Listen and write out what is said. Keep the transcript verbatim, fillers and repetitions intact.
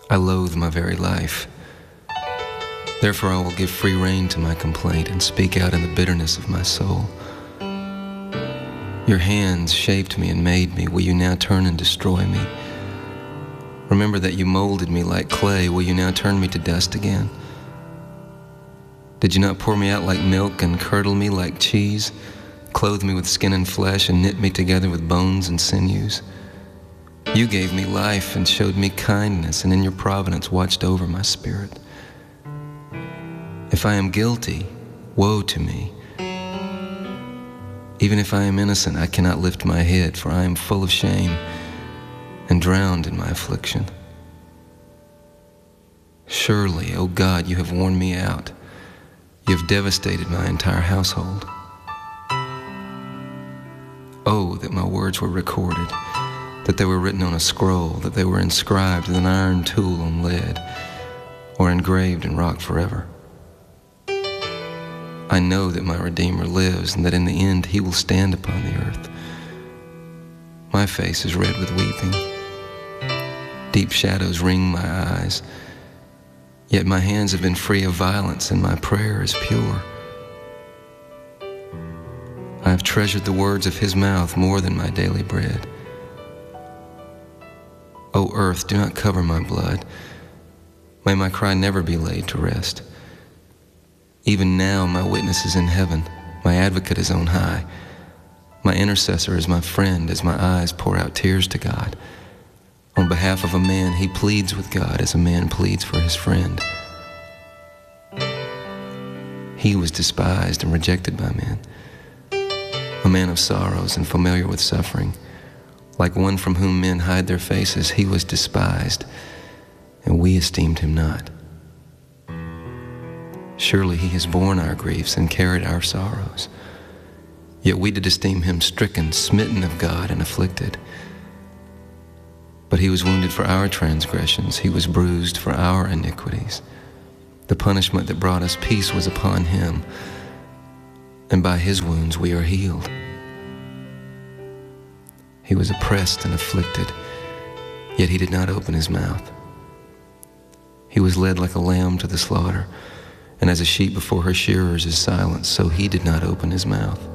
I loathe my very life. Therefore I will give free rein to my complaint and speak out in the bitterness of my soul. Your hands shaped me and made me. Will you now turn and destroy me? Remember that you molded me like clay. Will you now turn me to dust again? Did you not pour me out like milk and curdle me like cheese, clothe me with skin and flesh and knit me together with bones and sinews? You gave me life and showed me kindness, and in your providence watched over my spirit. If I am guilty, woe to me. Even if I am innocent, I cannot lift my head, for I am full of shame and drowned in my affliction. Surely, O God, you have worn me out. You have devastated my entire household. Oh, that my words were recorded, that they were written on a scroll, that they were inscribed with an iron tool on lead, or engraved in rock forever. I know that my Redeemer lives, and that in the end he will stand upon the earth. My face is red with weeping. Deep shadows ring my eyes. Yet my hands have been free of violence, and my prayer is pure. I have treasured the words of his mouth more than my daily bread. O earth, do not cover my blood. May my cry never be laid to rest. Even now my witness is in heaven, my advocate is on high. My intercessor is my friend as my eyes pour out tears to God. On behalf of a man, he pleads with God as a man pleads for his friend. He was despised and rejected by men, a man of sorrows and familiar with suffering. Like one from whom men hide their faces, he was despised, and we esteemed him not. Surely he has borne our griefs and carried our sorrows. Yet we did esteem him stricken, smitten of God, and afflicted. But he was wounded for our transgressions, he was bruised for our iniquities. The punishment that brought us peace was upon him, and by his wounds we are healed. He was oppressed and afflicted, yet he did not open his mouth. He was led like a lamb to the slaughter, and as a sheep before her shearers is silent, so he did not open his mouth.